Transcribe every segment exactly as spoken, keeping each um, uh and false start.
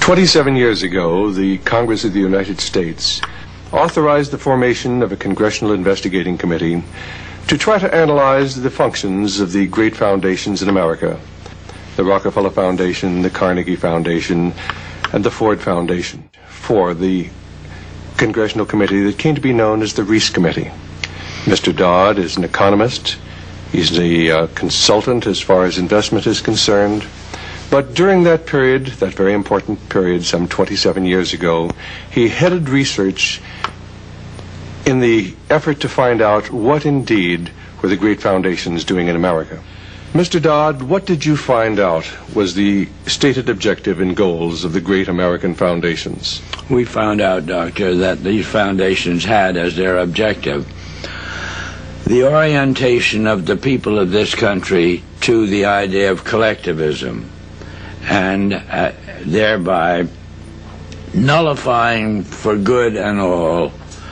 twenty-seven years ago, the Congress of the United States authorized the formation of a Congressional Investigating Committee to try to analyze the functions of the great foundations in America, the Rockefeller Foundation, the Carnegie Foundation, and the Ford Foundation, for the Congressional Committee that came to be known as the Reece Committee. Mister Dodd is an economist. He's a uh, consultant as far as investment is concerned. But during that period, that very important period, some twenty-seven years ago, he headed research in the effort to find out what indeed were the great foundations doing in America. Mister Dodd, what did you find out was the stated objective and goals of the great American foundations? We found out, Doctor, that these foundations had as their objective the orientation of the people of this country to the idea of collectivism, and uh, thereby nullifying for good and all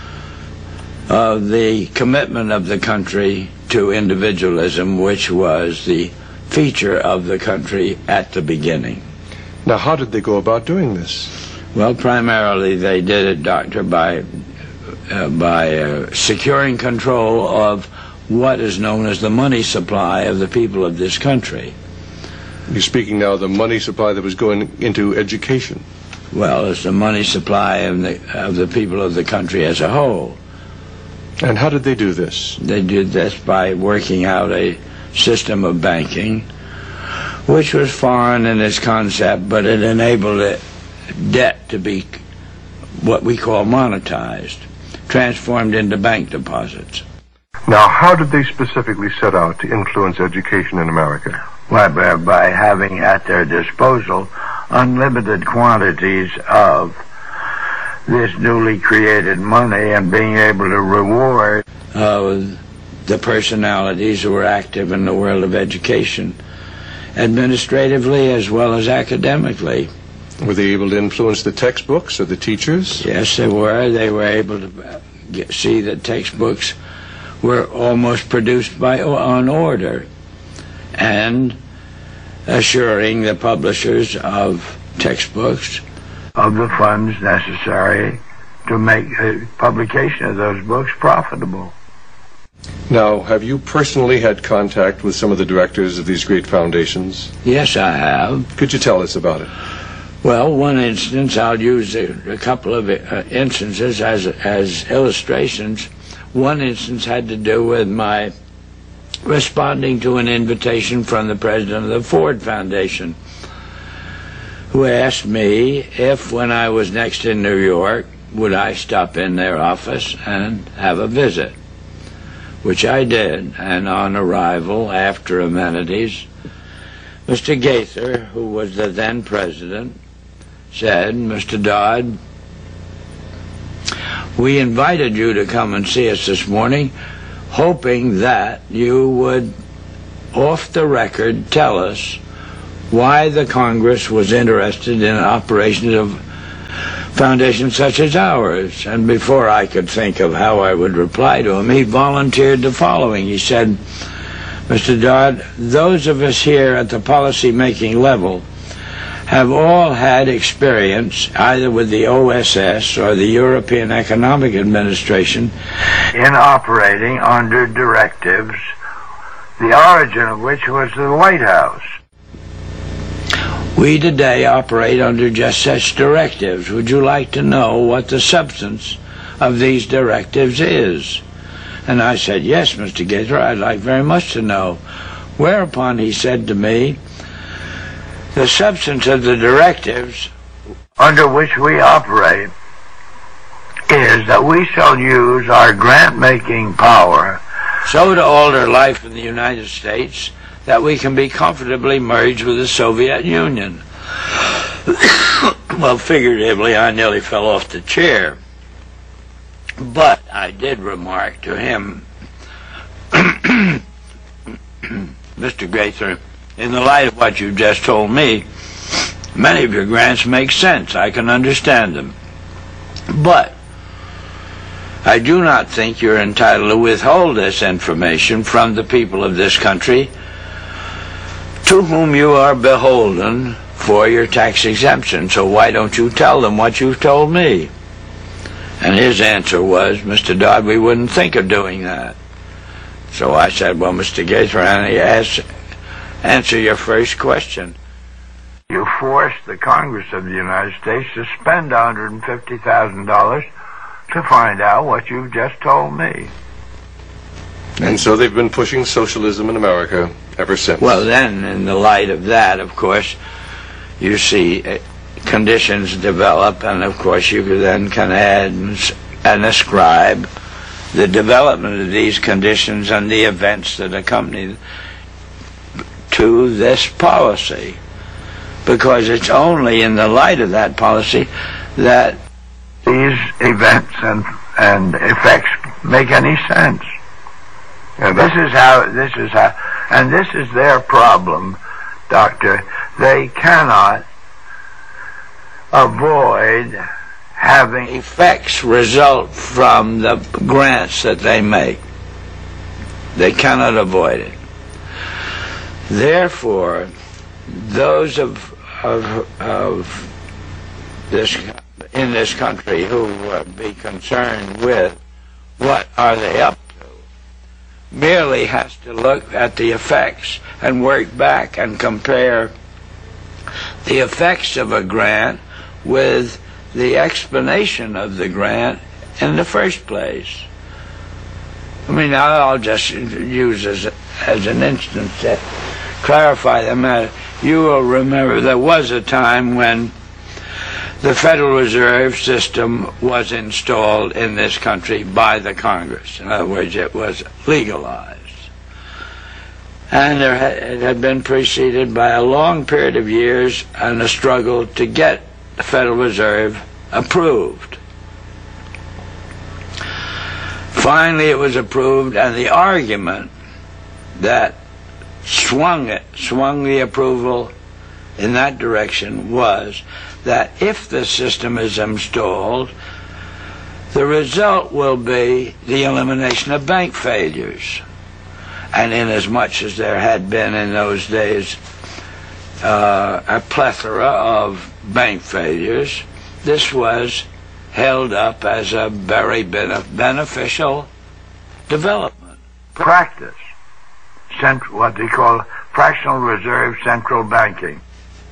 uh, the commitment of the country to individualism, which was the feature of the country at the beginning. Now, how did they go about doing this? Well, primarily they did it, Doctor, by, uh, by uh, securing control of what is known as the money supply of the people of this country. You're speaking now of the money supply that was going into education. Well, it's the money supply of the, of the people of the country as a whole. And how did they do this? They did this by working out a system of banking, which was foreign in its concept, but it enabled it, debt to be what we call monetized, transformed into bank deposits. Now, how did they specifically set out to influence education in America? Well, by having at their disposal unlimited quantities of this newly created money and being able to reward uh, the personalities who were active in the world of education, administratively as well as academically. Were they able to influence the textbooks or the teachers? Yes, they were. They were able to get, see that textbooks were almost produced by on order, and assuring the publishers of textbooks of the funds necessary to make the publication of those books profitable. Now, have you personally had contact with some of the directors of these great foundations? Yes, I have. Could you tell us about it? Well, one instance, I'll use a, a couple of uh, instances as, as illustrations. One instance had to do with my responding to an invitation from the president of the Ford Foundation, who asked me if, when I was next in New York, would I stop in their office and have a visit, which I did. And on arrival, after amenities, Mister Gaither, who was the then president, said, "Mister Dodd, we invited you to come and see us this morning, hoping that you would, off the record, tell us why the Congress was interested in operations of foundations such as ours." And before I could think of how I would reply to him, he volunteered the following. He said, "Mister Dodd, those of us here at the policy-making level have all had experience either with the O S S or the European Economic Administration in operating under directives, the origin of which was the White House. We today operate under just such directives. Would you like to know what the substance of these directives is?" And I said, "Yes, Mister Gaither, I'd like very much to know." Whereupon he said to me, "The substance of the directives under which we operate is that we shall use our grant-making power so to alter life in the United States that we can be comfortably merged with the Soviet Union." Well, figuratively, I nearly fell off the chair. But I did remark to him, "Mister Gaither, in the light of what you just told me, many of your grants make sense. I can understand them. But I do not think you're entitled to withhold this information from the people of this country, to whom you are beholden for your tax exemption, so why don't you tell them what you've told me? And his answer was, Mister Dodd, we wouldn't think of doing that. So I said, well, Mister Gainsborough, ask, answer your first question. You forced the Congress of the United States to spend one hundred fifty thousand dollars to find out what you've just told me. And so they've been pushing socialism in America ever since. Well, then, in the light of that, of course, you see uh, conditions develop, and of course you then can add and ascribe the development of these conditions and the events that accompany to this policy. Because it's only in the light of that policy that these events and, and effects make any sense. And this is how, this is how, and this is their problem, Doctor. They cannot avoid having effects result from the grants that they make. They cannot avoid it. Therefore, those of, of, of this, in this country who uh, be concerned with what are they up to, merely has to look at the effects and work back and compare the effects of a grant with the explanation of the grant in the first place. I mean, I'll just use as, a, as an instance to clarify the matter. You will remember there was a time when the Federal Reserve System was installed in this country by the Congress. In other words, it was legalized. And there ha it had been preceded by a long period of years and a struggle to get the Federal Reserve approved. Finally, it was approved, and the argument that swung it, swung the approval in that direction was that if the system is installed, the result will be the elimination of bank failures. And inasmuch as there had been in those days uh, a plethora of bank failures, this was held up as a very beneficial development. Practice, cent what they call fractional reserve central banking.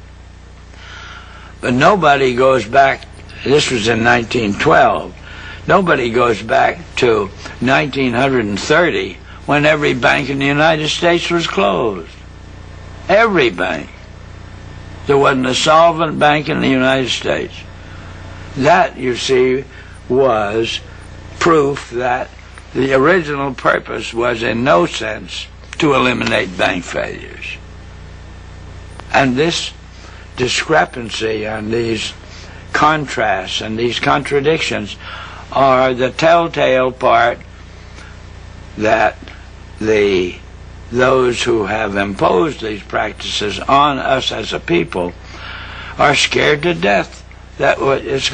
But nobody goes back, this was in nineteen twelve, nobody goes back to nineteen thirty when every bank in the United States was closed. Every bank. There wasn't a solvent bank in the United States. That, you see, was proof that the original purpose was in no sense to eliminate bank failures. And this discrepancy and these contrasts and these contradictions are the telltale part that the those who have imposed these practices on us as a people are scared to death that it's